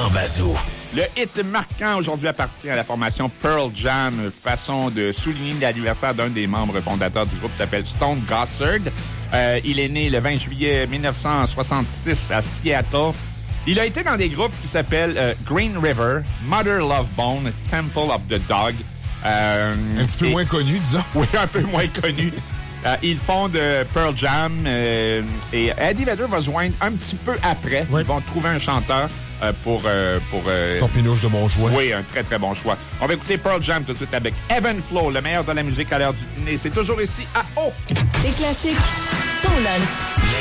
Jean Bazou. Le hit marquant aujourd'hui appartient à la formation Pearl Jam, façon de souligner l'anniversaire d'un des membres fondateurs du groupe qui s'appelle Stone Gossard. Il est né le 20 juillet 1966 à Seattle. Il a été dans des groupes qui s'appellent Green River, Mother Love Bone, Temple of the Dog. Un petit peu moins connu, disons. Oui, un peu moins connu. Ils fondent Pearl Jam et Eddie Vedder va se joindre un petit peu après. Oui. Ils vont trouver un chanteur pour Torpinouche de mon choix. Oui, un très, très bon choix. On va écouter Pearl Jam tout de suite avec Evan Flow, le meilleur de la musique à l'heure du dîner. C'est toujours ici à O. Des classiques, ton lunch.